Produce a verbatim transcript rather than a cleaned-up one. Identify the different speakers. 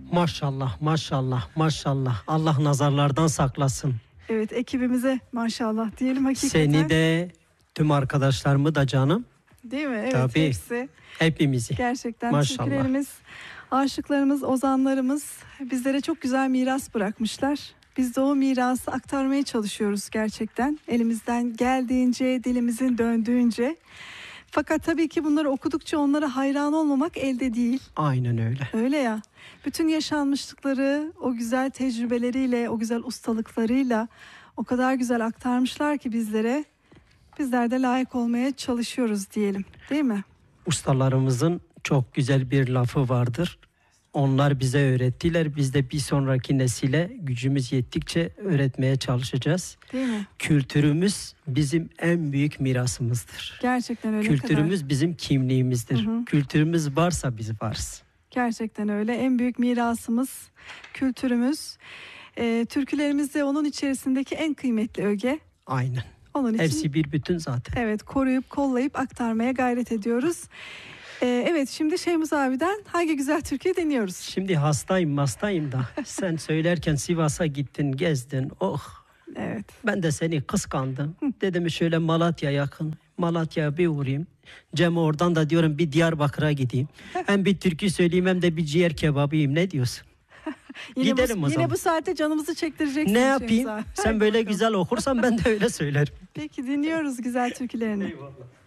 Speaker 1: Maşallah, maşallah, maşallah. Allah nazarlardan saklasın.
Speaker 2: Evet, ekibimize maşallah diyelim hakikaten.
Speaker 1: Seni de, tüm arkadaşlarımı da canım.
Speaker 2: Değil mi? Evet,
Speaker 1: Tabii.
Speaker 2: hepsi.
Speaker 1: Hepimizi.
Speaker 2: Gerçekten
Speaker 1: Maşallah.
Speaker 2: türkülerimiz, aşıklarımız, ozanlarımız bizlere çok güzel miras bırakmışlar. Biz de o mirası aktarmaya çalışıyoruz gerçekten. Elimizden geldiğince, dilimizin döndüğünce. Fakat tabii ki bunları okudukça onlara hayran olmamak elde değil.
Speaker 1: Aynen öyle.
Speaker 2: Öyle ya. Bütün yaşanmışlıkları o güzel tecrübeleriyle, o güzel ustalıklarıyla o kadar güzel aktarmışlar ki bizlere. Bizler de layık olmaya çalışıyoruz diyelim. Değil mi?
Speaker 1: Ustalarımızın çok güzel bir lafı vardır. Onlar bize öğrettiler. Biz de bir sonraki nesile gücümüz yettikçe öğretmeye çalışacağız.
Speaker 2: Değil mi?
Speaker 1: Kültürümüz bizim en büyük mirasımızdır.
Speaker 2: Gerçekten öyle.
Speaker 1: Kültürümüz
Speaker 2: kadar.
Speaker 1: bizim kimliğimizdir.
Speaker 2: Hı hı.
Speaker 1: Kültürümüz varsa biz varız.
Speaker 2: Gerçekten öyle. En büyük mirasımız kültürümüz. Ee, türkülerimiz de onun içerisindeki en kıymetli öge.
Speaker 1: Aynen.
Speaker 2: Onun için
Speaker 1: Hepsi bir bütün zaten.
Speaker 2: evet, koruyup kollayıp aktarmaya gayret ediyoruz. Ee, evet, şimdi Şeyhmuz abiden hangi güzel türküyü deniyoruz?
Speaker 1: Şimdi hastayım hastayım da sen söylerken Sivas'a gittin gezdin. Oh,
Speaker 2: Evet.
Speaker 1: ben de seni kıskandım. Dedim şöyle Malatya yakın. Malatya'ya bir uğrayayım. Cem oradan da diyorum bir Diyarbakır'a gideyim. Hem bir türkü söyleyeyim hem de bir ciğer kebabı yiyeyim. Ne diyorsun?
Speaker 2: Yine
Speaker 1: Gidelim
Speaker 2: bu,
Speaker 1: o
Speaker 2: yine
Speaker 1: zaman.
Speaker 2: bu saatte canımızı çektireceksin.
Speaker 1: Ne
Speaker 2: Şeyhmuz
Speaker 1: yapayım?
Speaker 2: abi.
Speaker 1: Sen
Speaker 2: Hadi
Speaker 1: böyle
Speaker 2: bakalım.
Speaker 1: güzel okursan ben de öyle söylerim.
Speaker 2: Peki, dinliyoruz güzel türkülerini.
Speaker 1: Eyvallah.